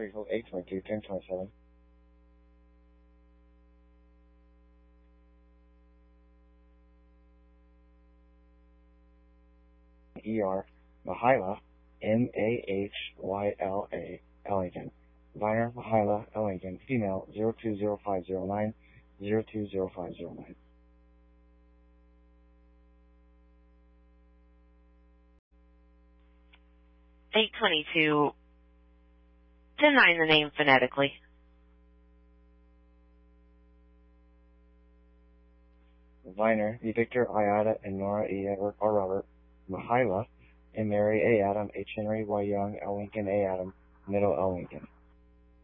3 hold 822 1027. ER Mahyla Mahyla Ellington. Viner Mahyla Ellington, female 020509 020509. 822. Deny the name phonetically. Viner, V. Victor, I. Ada, and Nora E. Edward R. Robert. Mahyla and Mary A. Adam, H. Henry, Y. Young, L. Lincoln, A. Adam, Middle L. Lincoln.